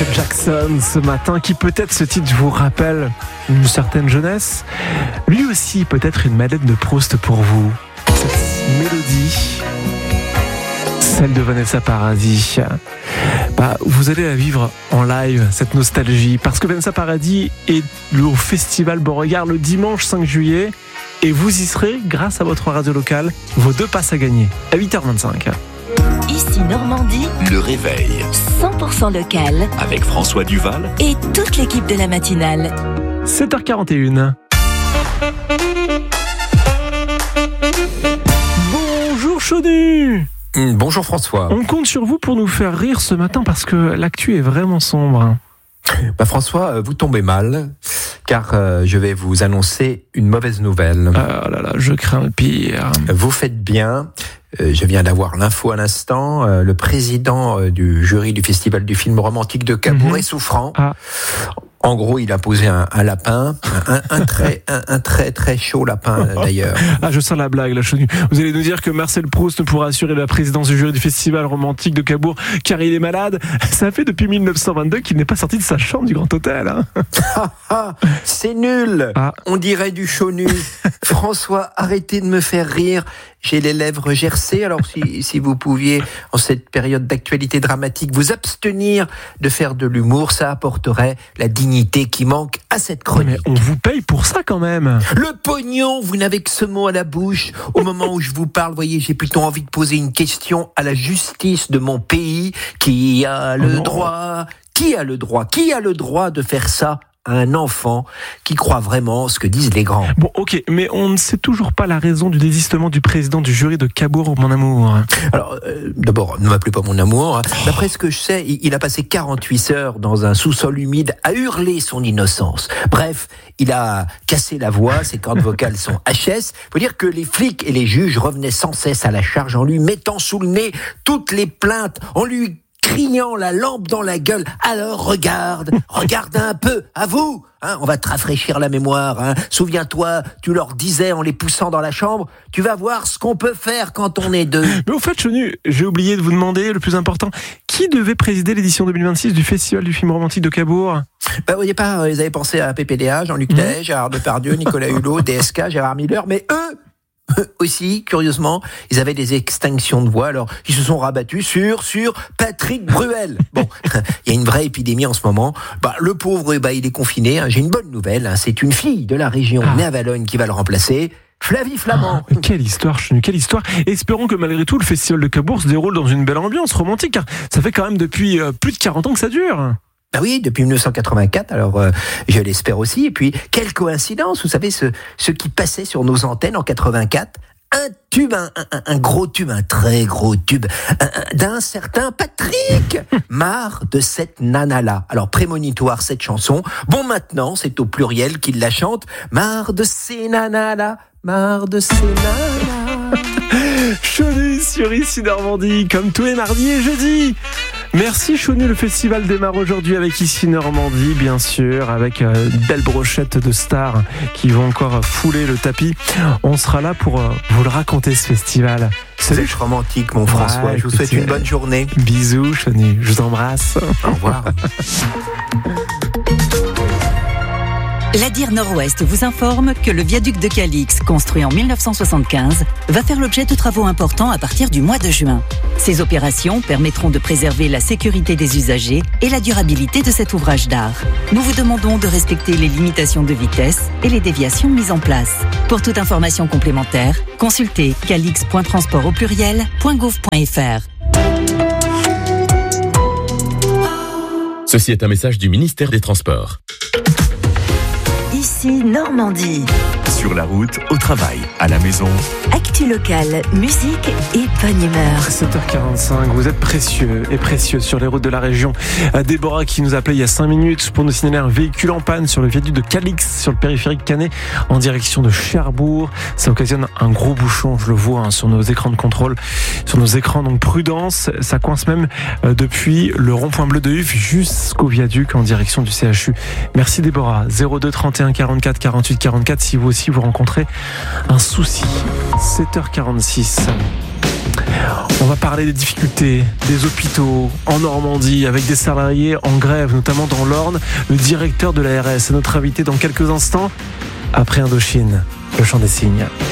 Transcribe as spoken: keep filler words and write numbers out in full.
Michael Jackson ce matin, qui peut-être ce titre vous rappelle une certaine jeunesse. Lui aussi peut-être une Madeleine de Proust pour vous. Cette mélodie, celle de Vanessa Paradis, bah, vous allez la vivre en live, cette nostalgie, parce que Vanessa Paradis est au Festival Beauregard le dimanche cinq juillet, et vous y serez grâce à votre radio locale. Vos deux passes à gagner à huit heures vingt-cinq. Ici Normandie, le réveil cent pour cent local avec François Duval et toute l'équipe de la matinale. sept heures quarante et un. Bonjour Chonu. Bonjour François. On compte sur vous pour nous faire rire ce matin parce que l'actu est vraiment sombre. Bah François, vous tombez mal, car euh, je vais vous annoncer une mauvaise nouvelle. Ah là là, je crains le pire. Vous faites bien. Euh, je viens d'avoir l'info à l'instant. Euh, le président euh, du jury du Festival du film romantique de Cabourg mmh. est souffrant. Ah. En gros, il a posé un, un lapin, un, un, très, un, un très très chaud lapin d'ailleurs. Ah, je sens la blague, là, Chenu. Vous allez nous dire que Marcel Proust ne pourra assurer la présidence du jury du Festival romantique de Cabourg car il est malade. Ça fait depuis dix-neuf cent vingt-deux qu'il n'est pas sorti de sa chambre du Grand Hôtel. Hein. Ah, ah, c'est nul. Ah. On dirait du Chenu. François, arrêtez de me faire rire. J'ai les lèvres gercées, alors si, si vous pouviez, en cette période d'actualité dramatique, vous abstenir de faire de l'humour, ça apporterait la dignité qui manque à cette chronique. Mais on vous paye pour ça quand même. Le pognon, vous n'avez que ce mot à la bouche. Au moment où je vous parle, voyez, j'ai plutôt envie de poser une question à la justice de mon pays. Qui a le oh droit, qui a le droit, qui a le droit de faire ça à un enfant qui croit vraiment ce que disent les grands? Bon, ok, mais on ne sait toujours pas la raison du désistement du président du jury de Cabourg, mon amour. Alors, euh, d'abord, ne m'appelez pas mon amour. D'après ce que je sais, il a passé quarante-huit heures dans un sous-sol humide à hurler son innocence. Bref, il a cassé la voix, ses cordes vocales sont H S. Faut dire que les flics et les juges revenaient sans cesse à la charge en lui mettant sous le nez toutes les plaintes, en lui criant la lampe dans la gueule. Alors regarde, regarde un peu, à vous, hein, on va te rafraîchir la mémoire. Hein. Souviens-toi, tu leur disais en les poussant dans la chambre, tu vas voir ce qu'on peut faire quand on est deux. Mais au fait, Chenu, j'ai oublié de vous demander le plus important. Qui devait présider l'édition deux mille vingt-six du Festival du film romantique de Cabourg? Bah, au départ, ils avaient pensé à P P D A, Jean-Luc Lahaye, mmh. Gérard Depardieu, Nicolas Hulot, D S K, Gérard Miller, mais eux aussi, curieusement, ils avaient des extinctions de voix, alors ils se sont rabattus sur sur Patrick Bruel. Bon, il y a une vraie épidémie en ce moment. Bah, le pauvre, bah, il est confiné. Hein. J'ai une bonne nouvelle. Hein. C'est une fille de la région, ah. née à Valogne, qui va le remplacer. Flavie Flamand. Ah, quelle histoire, Chenu, quelle histoire. Espérons que malgré tout, le Festival de Cabourg se déroule dans une belle ambiance romantique, car ça fait quand même depuis euh, plus de quarante ans que ça dure. Ah oui, depuis dix-neuf cent quatre-vingt-quatre, alors euh, je l'espère aussi. Et puis, quelle coïncidence, vous savez, ce, ce qui passait sur nos antennes en quatre-vingt-quatre, un tube, un, un, un gros tube, un très gros tube, un, un, d'un certain Patrick. Marre de cette nana-là. Alors, prémonitoire, cette chanson. Bon, maintenant, c'est au pluriel qu'il la chante. Marre de ces nanas-là, marre de ces nanas. Chenu sur Ici Normandie, comme tous les mardis et jeudis. Merci Chenu, le festival démarre aujourd'hui avec Ici Normandie, bien sûr, avec euh, de belles brochettes de stars qui vont encore fouler le tapis. On sera là pour euh, vous le raconter, ce festival. C'est romantique, mon François. Ouais, je vous souhaite une bonne journée. Bisous Chenu, je vous embrasse. Au revoir. L'Adir Nord-Ouest vous informe que le viaduc de Calix, construit en dix-neuf cent soixante-quinze, va faire l'objet de travaux importants à partir du mois de juin. Ces opérations permettront de préserver la sécurité des usagers et la durabilité de cet ouvrage d'art. Nous vous demandons de respecter les limitations de vitesse et les déviations mises en place. Pour toute information complémentaire, consultez calix point transport au pluriel point gouv point f r. Ceci est un message du ministère des Transports. Ici Normandie. Sur la route, au travail, à la maison. Actu locale, musique et bonne humeur. sept heures quarante-cinq, vous êtes précieux et précieuses sur les routes de la région. Déborah qui nous appelait il y a cinq minutes pour nous signaler un véhicule en panne sur le viaduc de Calix, sur le périphérique Canet, en direction de Cherbourg. Ça occasionne un gros bouchon, je le vois, hein, sur nos écrans de contrôle, sur nos écrans, donc prudence. Ça coince même euh, depuis le rond-point bleu de Huf jusqu'au viaduc en direction du C H U. Merci Déborah. zéro deux trente et un quarante-quatre quarante-huit quarante-quatre si vous aussi vous rencontrez un souci. sept heures quarante-six. On va parler des difficultés des hôpitaux en Normandie avec des salariés en grève, notamment dans l'Orne. Le directeur de l'A R S est notre invité dans quelques instants après Indochine, le chant des cygnes.